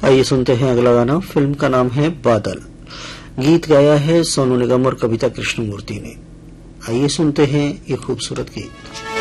आइए सुनते हैं अगला गाना। फिल्म का नाम है बादल। गीत गाया है सोनू निगम और कविता कृष्णमूर्ति ने। आइए सुनते हैं ये खूबसूरत गीत।